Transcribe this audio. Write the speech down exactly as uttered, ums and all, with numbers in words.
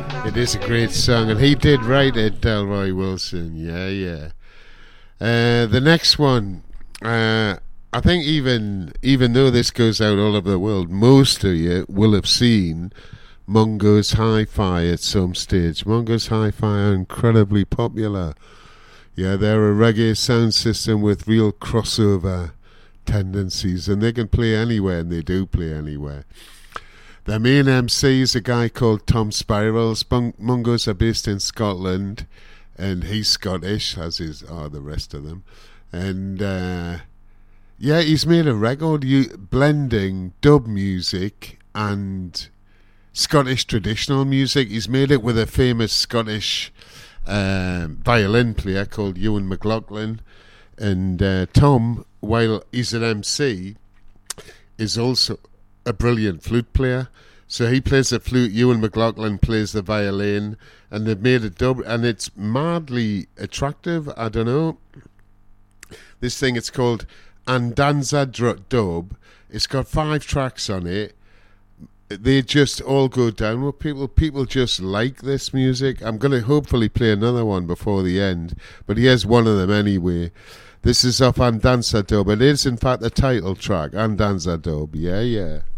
It is a great song, and he did write it, Delroy Wilson. Yeah, yeah. Uh, the next one, uh, I think even even though this goes out all over the world, most of you will have seen Mungo's Hi-Fi at some stage. Mungo's Hi-Fi are incredibly popular. Yeah, they're a reggae sound system with real crossover tendencies, and they can play anywhere, and they do play anywhere. Their main M C is a guy called Tom Spirals. Mung- Mungos are based in Scotland, and he's Scottish, as is are the rest of them. And uh, yeah, he's made a record you, blending dub music and Scottish traditional music. He's made it with a famous Scottish um, violin player called Ewan McLaughlin. And uh, Tom, while he's an M C, is also a brilliant flute player. So he plays the flute, Ewan McLaughlin plays the violin, and they've made a dub, and it's madly attractive. I don't know. This thing, it's called Andanza Dr- Dub. It's got five tracks on it. They just all go down with people. People just like this music. I'm going to hopefully play another one before the end, but here's one of them anyway. This is off Andanza Dub. It is, in fact, the title track, Andanza Dub. Yeah, yeah.